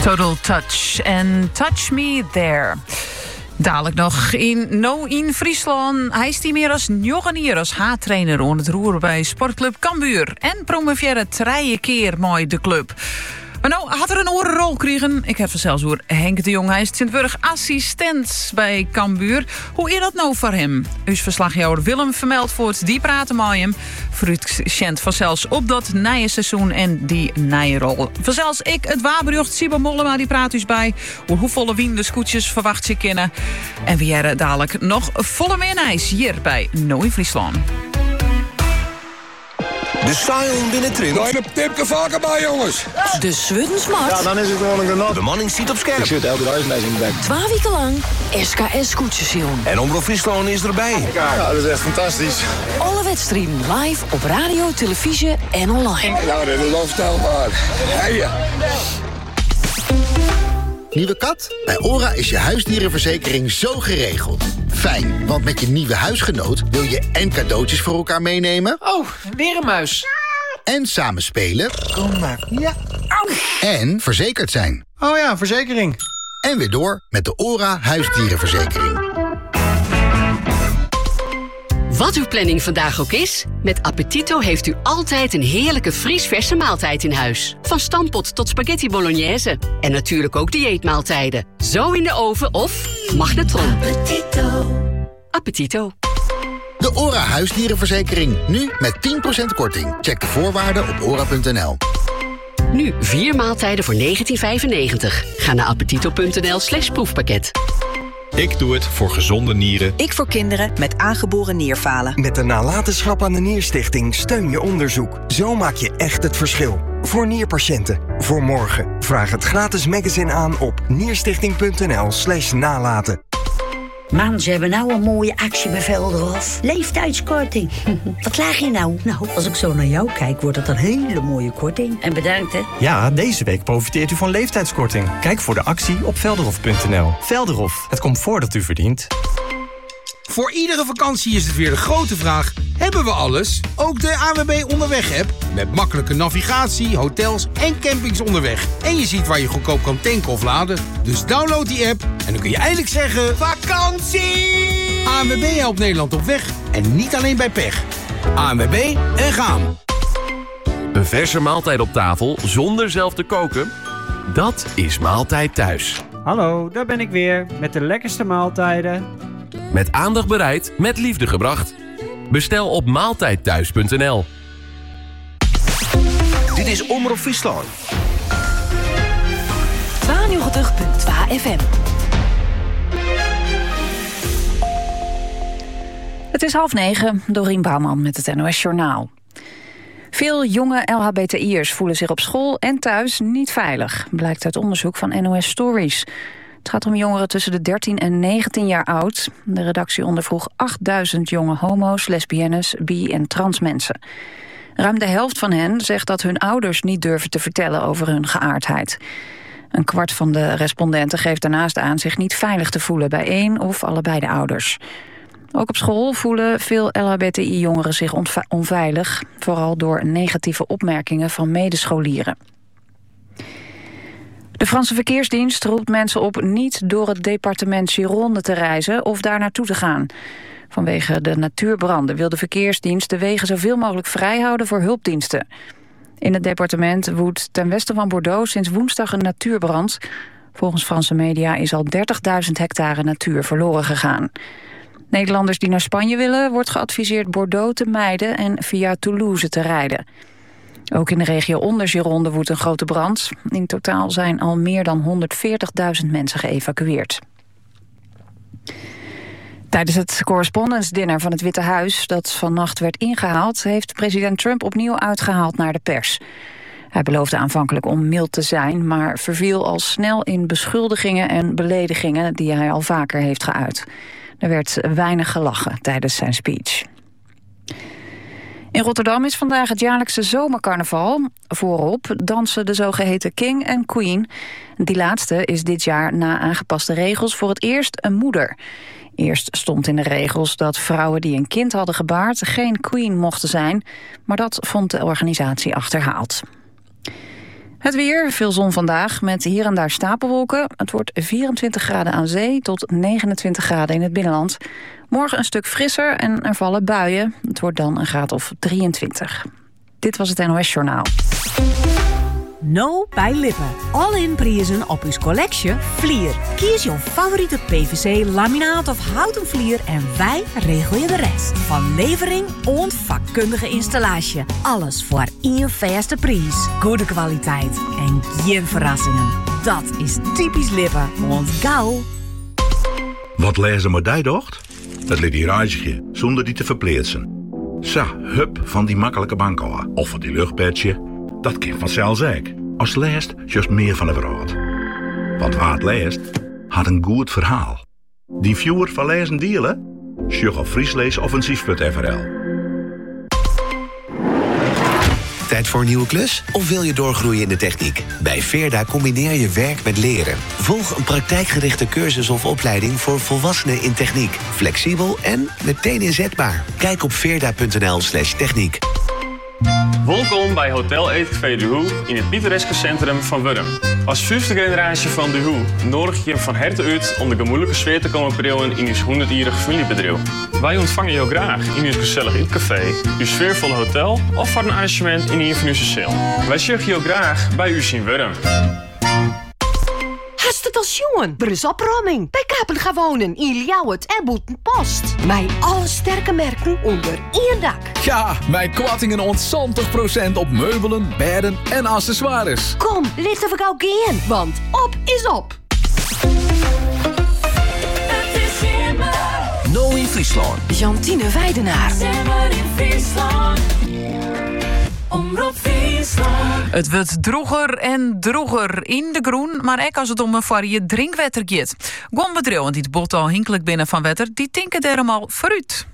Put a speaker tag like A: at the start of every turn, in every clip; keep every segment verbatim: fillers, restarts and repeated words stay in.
A: Total Touch en Touch Me There. Dadelijk nog in No in Friesland. Hij is die meer als negentiger als haattrainer onder het roer bij Sportclub Cambuur. En promoveerde drie keer mooi de club. Maar nou had er een orenrol gekregen. Ik heb vanzelfs hoor Henk de Jong. Hij is Sint-Burg assistent bij Cambuur. Hoe is dat nou voor hem? Uw verslagjouwer Willem vermeldt voor het die praten met hem. Vooruitziend vanzelfs op dat nieuwe seizoen en die nieuwe rol. Vanzelfs ik, het waberjocht Sibo Mollema, die praat dus bij. Hoe hoeveel wien de scootjes verwacht je kennen. En wie er dadelijk nog volle meer nijs hier bij No in Friesland.
B: De styling binnen Trint.
C: Nou, een tipje vaker bij, jongens.
D: De Swuddensmart.
C: Ja, dan is het gewoon een genot.
B: De manning ziet op scherp.
C: Ik zit elke dag in de bek.
D: Twee weken lang S K S-koetsjesjong.
B: En Omroep Friesland is erbij.
C: Ja, dat is echt fantastisch.
D: Alle wedstrijden live op radio, televisie en online.
C: Nou, dat is onvoorstelbaar. Hey.
E: Nieuwe kat? Bij ORA is je huisdierenverzekering zo geregeld. Fijn, want met je nieuwe huisgenoot wil je en cadeautjes voor elkaar meenemen.
F: Oh, weer een muis.
E: En samen spelen.
F: Kom maar. Ja. Au.
E: En verzekerd zijn.
F: Oh ja, verzekering.
E: En weer door met de ORA huisdierenverzekering.
G: Wat uw planning vandaag ook is, met Appetito heeft u altijd een heerlijke vriesverse maaltijd in huis. Van stampot tot spaghetti bolognese. En natuurlijk ook dieetmaaltijden. Zo in de oven of magnetron. Appetito. Appetito.
E: De ORA huisdierenverzekering. Nu met tien procent korting. Check de voorwaarden op ora punt n l.
G: Nu vier maaltijden voor negentien vijfennegentig. Ga naar appetito.nl slash proefpakket.
H: Ik doe het voor gezonde nieren.
I: Ik voor kinderen met aangeboren nierfalen.
J: Met de nalatenschap aan de Nierstichting steun je onderzoek. Zo maak je echt het verschil. Voor nierpatiënten. Voor morgen. Vraag het gratis magazine aan op nierstichting.nl slash nalaten.
K: Man, ze hebben nou een mooie actie bij Velderhof. Leeftijdskorting. Wat laag je nou? Nou, als ik zo naar jou kijk, wordt het een hele mooie korting. En bedankt, hè.
L: Ja, deze week profiteert u van leeftijdskorting. Kijk voor de actie op velderhof punt n l. Velderhof, het comfort dat u verdient.
M: Voor iedere vakantie is het weer de grote vraag: hebben we alles? Ook de A W B Onderweg-app. Met makkelijke navigatie, hotels en campings onderweg. En je ziet waar je goedkoop kan tanken of laden. Dus download die app en dan kun je eindelijk zeggen: vakantie! A W B helpt Nederland op weg en niet alleen bij pech. A W B en gaan.
N: Een verse maaltijd op tafel zonder zelf te koken? Dat is Maaltijd Thuis.
O: Hallo, daar ben ik weer met de lekkerste maaltijden.
N: Met aandacht bereid, met liefde gebracht. Bestel op maaltijdthuis punt n l.
B: Dit is Omroep Friesland.
D: tweeënnegentig komma twee F M.
A: Het is half negen, Dorien Bouwman met het N O S Journaal. Veel jonge L H B T I'ers voelen zich op school en thuis niet veilig, blijkt uit onderzoek van N O S Stories. Het gaat om jongeren tussen de dertien en negentien jaar oud. De redactie ondervroeg achtduizend jonge homo's, lesbiennes, bi- en transmensen. Ruim de helft van hen zegt dat hun ouders niet durven te vertellen over hun geaardheid. Een kwart van de respondenten geeft daarnaast aan zich niet veilig te voelen bij één of allebei de ouders. Ook op school voelen veel L H B T I-jongeren zich onve- onveilig, vooral door negatieve opmerkingen van medescholieren. De Franse verkeersdienst roept mensen op niet door het departement Gironde te reizen of daar naartoe te gaan. Vanwege de natuurbranden wil de verkeersdienst de wegen zoveel mogelijk vrijhouden voor hulpdiensten. In het departement woedt ten westen van Bordeaux sinds woensdag een natuurbrand. Volgens Franse media is al dertigduizend hectare natuur verloren gegaan. Nederlanders die naar Spanje willen, wordt geadviseerd Bordeaux te mijden en via Toulouse te rijden. Ook in de regio onder Gironde woedt een grote brand. In totaal zijn al meer dan honderdveertigduizend mensen geëvacueerd. Tijdens het Correspondence Dinner van het Witte Huis, dat vannacht werd ingehaald, heeft president Trump opnieuw uitgehaald naar de pers. Hij beloofde aanvankelijk om mild te zijn, maar verviel al snel in beschuldigingen en beledigingen die hij al vaker heeft geuit. Er werd weinig gelachen tijdens zijn speech. In Rotterdam is vandaag het jaarlijkse zomercarnaval. Voorop dansen de zogeheten King en Queen. Die laatste is dit jaar na aangepaste regels voor het eerst een moeder. Eerst stond in de regels dat vrouwen die een kind hadden gebaard geen queen mochten zijn, maar dat vond de organisatie achterhaald.
P: Het weer, veel zon vandaag, met hier en daar stapelwolken. Het wordt vierentwintig graden aan zee tot negenentwintig graden in het binnenland. Morgen een stuk frisser en er vallen buien. Het wordt dan een graad of drieëntwintig. Dit was het N O S-journaal.
Q: No bij Lippen. All-in prijzen op uw collectie Vlier. Kies jouw favoriete P V C, laminaat of houten vlier en wij regelen je de rest. Van levering en vakkundige installatie. Alles voor één vaste prijs. Goede kwaliteit en geen verrassingen. Dat is typisch Lippen, want gauw.
R: Wat lezen maar die docht? Het liet die reisje, zonder die te verpleetsen. Sa, hup van die makkelijke bankoa of van die luchtpetje. Dat kind vanzelfs ik. Als leest, juist meer van de wereld. Want waar het leest, had een goed verhaal. Die viewer van lezen dealen? Sjug op friesleesoffensief punt f r l.
S: Tijd voor een nieuwe klus? Of wil je doorgroeien in de techniek? Bij Veerda combineer je werk met leren. Volg een praktijkgerichte cursus of opleiding voor volwassenen in techniek. Flexibel en meteen inzetbaar. Kijk op veerda punt n l slash techniek.
T: Welkom bij Hotel Eetcafé De Hoe in het pittoreske centrum van Wurm. Als vijfde generatie van De Hoe nodig je je van harte uit om de gemoedelijke sfeer te komen brengen in uw honderdjarige familiebedrijf. Wij ontvangen jou graag in uw gezellig eetcafé, uw sfeervolle hotel of voor een arrangement in een van uw cel. Wij zorgen jou graag bij u in Wurm.
U: Hast het als jongen? Er is opruiming. Bij Kapen gaan wonen in Ljouwert en Boetenpost. Mijn alle sterke merken onder één dak.
V: Ja, mijn kwattingen ontzontig procent op meubelen, bedden en accessoires.
U: Kom, licht of ik ook gaan, want op is op.
B: No in Friesland.
U: Jantine Weidenaar.
W: Simmer in Friesland. Omroep Friesland.
A: Het wordt droeger en droeger in de groen, maar ook als het om een voor je drinkwetter gaat. Gon bedrijven die het bot al hinkelijk binnen van wetter, die tinken daarom al vooruit.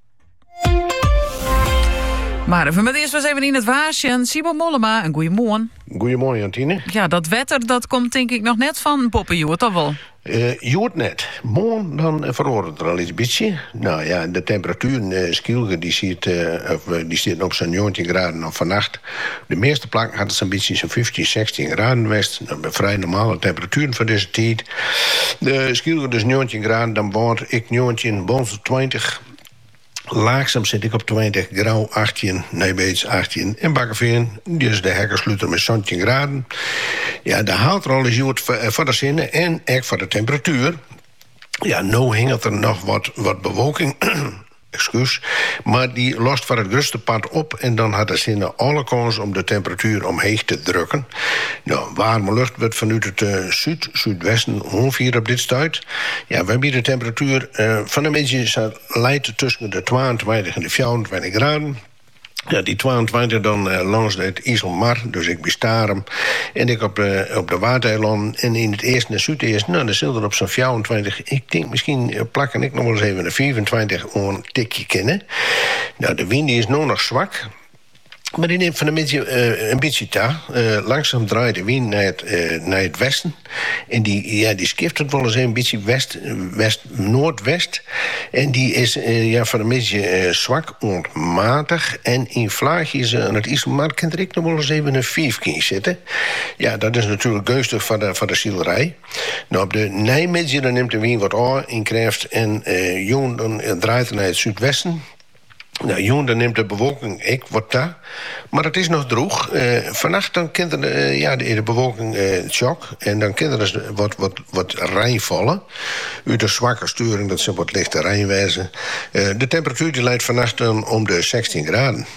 A: Maar even met eerst was even in het waarsje. En Sibo Mollema, een goeiemorgen.
X: Goeiemorgen, Jantine.
A: Ja, dat wetter dat komt denk ik nog net van Poppenjoert, toch wel?
X: Uh, Joert net. Morgen dan uh, verandert er al iets beetje. Nou ja, de temperatuur in uh, Skilge die zit, uh, of, uh, die zit op zo'n negentien graden of vannacht. De meeste plekken had het zo'n beetje zo'n vijftien, zestien graden west. Dat zijn vrij normale temperaturen voor deze tijd. De Skilge dus negentien graden, dan wordt ik negentien, boven twintig. Laagzaam zit ik op twintig, grauw achttien, Nijbeets achttien. En Bakkeveen, dus de hekkersluiter met zestien graden. Ja, de haalt er al eens goed voor de zinnen en echt voor de temperatuur. Ja, nu hing er nog wat, wat bewolking. Excuus. Maar die lost van het grootste pad op en dan had de zinnen alle kans om de temperatuur omheen te drukken. Nou, warme lucht wordt vanuit het uh, zuid, zuidwesten ongeveer op dit stuit. Ja, we hebben de temperatuur uh, van de mensen leidt tussen de tweeëntwintig en de vierentwintig graden. Ja, die tweeëntwintig dan uh, langs het IJsselmar, dus ik bestaar hem. En ik op, uh, op de Waardeiland en in het eerste en zuideerst, nou, dan zullen er op zo'n vierentwintig. Ik denk, misschien uh, plakken ik nog wel eens even een vierentwintig een tikje kennen. Nou, de wind die is nu nog zwak. Maar die neemt van een beetje, uh, een beetje ta. Uh, langzaam draait de wind naar het, uh, naar het westen. En die, ja, die skift het wel eens een beetje west, west, noordwest. En die is uh, ja, van een beetje uh, zwak, onmatig. En in vlaagjes aan het IJsselmar kan er ik nog wel eens even een vijfje zitten. Ja, dat is natuurlijk gunstig voor de, voor de zielerij. Nou, op de Nijmegen dan neemt de wind wat aan in Kreft. En uh, jong, dan uh, draait het naar het zuidwesten. Nou, jong, dan neemt de bewolking ik wat daar. Maar het is nog droog. Uh, vannacht dan kent er uh, ja, de, de bewolking uh, shock. En dan kent er dus wat, wat, wat rijn vallen. Uit de zwakke sturing, dat ze wat lichte rijn wijzen. Uh, de temperatuur die leidt vannacht dan om de zestien graden.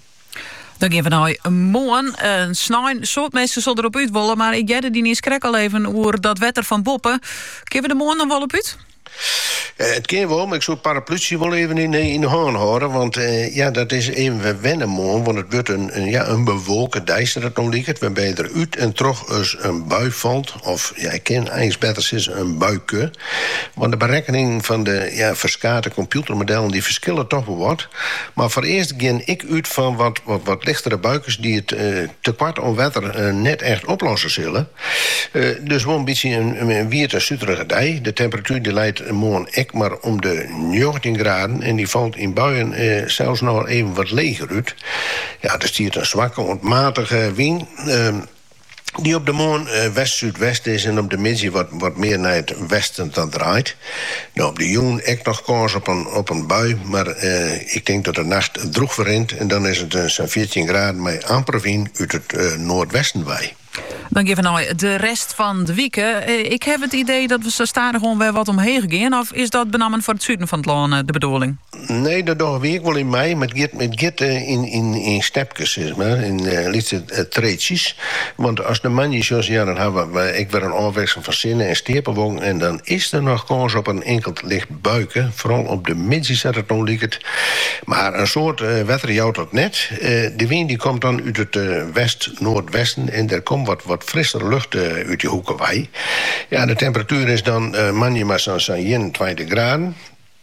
A: Dan geven we nou morgen een snijn. Soort mensen zullen erop uit willen. Maar ik jij die niet krek al even over dat wetter van Boppen. Geven we de morgen dan wel op uit?
X: Uh, het kan wel, maar ik zou het parapluutje wel even in, in de hand houden. Want uh, ja, dat is even wennen morgen. Want het wordt een, een, ja, een bewolken dijster dat nog ligt. Waarbij er uit en terug eens een bui valt. Of ja, ik ken eigenlijk beter is een buike. Want de berekening van de ja, verschillende computermodellen die verschillen toch wel wat. Maar voor eerst ging ik uit van wat, wat, wat lichtere buikjes die het uh, te kwart om wetter uh, net echt oplossen zullen. Uh, dus wel een beetje een, een wierd en zuterige dij. De temperatuur die leidt morgen echt maar om de negentien graden. En die valt in buien eh, zelfs nog even wat leger uit. Ja, er stiert een zwakke, ontmatige wind. Uh, die op de morgen uh, west-zuidwest is en op de middag wat, wat meer naar het westen dan draait. Nou, op de jongen echt nog kans op een, op een bui, maar uh, ik denk dat de nacht droog verrint en dan is het uh, zo'n veertien graden met amper wind uit het uh, noordwesten bij.
A: Dan geven we nou de rest van de weken. Uh, ik heb het idee dat we zo stadig gewoon weer wat omheen gaan. Of is dat benammen voor het zuiden van het land uh, de bedoeling?
X: Nee, dat doen we wel in mei. Maar het gaat uh, in, in, in stapjes, zeg maar. In uh, lichte uh, treetjes. Want als de manjes zoals ja, dan hebben we ik weer een afwisseling van zinnen en stepenwogen. En dan is er nog kans op een enkel licht buiken. Vooral op de middag zet het nog licht. Maar een soort uh, wetter jouwt dat net. Uh, de wind die komt dan uit het uh, west-noordwesten. En er komt wat, wat frissere lucht uh, uit die hoeken wij. Ja, de temperatuur is dan uh, manjema zo'n eenentwintig graden.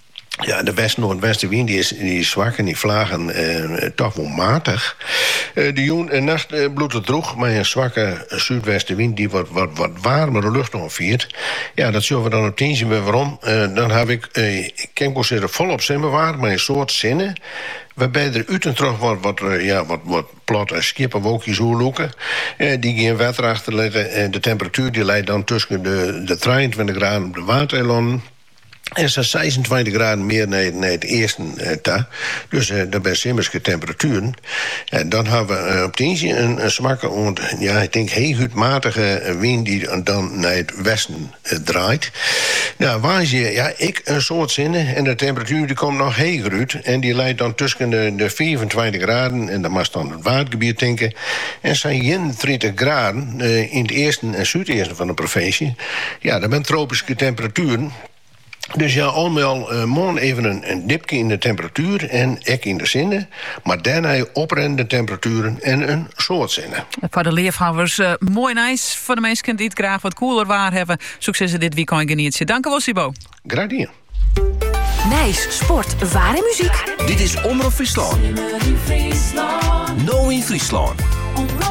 X: Ja, de west-noordwestenwind die is, die is zwak en die vlagen uh, toch wel matig. Uh, de joen en nacht uh, bloedt het droeg, maar een zwakke zuidwestenwind die wat, wat, wat warmere lucht onviert. Ja, dat zullen we dan op tien zien we waarom. Uh, dan heb ik, uh, ik kan wel zeggen, volop zinbewaard, maar een soort zinnen. Waarbij er uit en terug wat, wat, uh, ja, wat, wat plat en skippenwolkjes hoerloeken. Uh, die gaan water achterleggen. Uh, de temperatuur die leidt dan tussen de, de drieëntwintig graden op de watereilanden. En zo'n zesentwintig graden meer naar, naar het eerste uh, ta. Dus uh, dat zijn simmerske temperaturen. En dan hebben we uh, op de ene een, een zwakke, ont, ja, ik denk heel goedmatige wind die dan naar het westen uh, draait. Nou, waar zie je, ja, ik een soort zinnen. En de temperatuur die komt nog heel uit. En die leidt dan tussen de, de vierentwintig graden. En dan mag dan het waardgebied denken. En zijn eenendertig graden uh, in het eerste en zuideerste van de provincie. Ja, dat zijn tropische temperaturen. Dus ja, allemaal uh, morgen even een, een dipje in de temperatuur en ek in de zinnen. Maar daarna oprende temperaturen en een soort zinnen.
A: Voor de leefhouders, uh, mooi nice. Voor de mensen die het graag wat koeler waar hebben. Succes dit weekend genietje. Dank u wel, Sibo.
X: Gradien.
D: Nice, sport, waar en muziek.
B: Dit is Omroep Friesland. No in Friesland.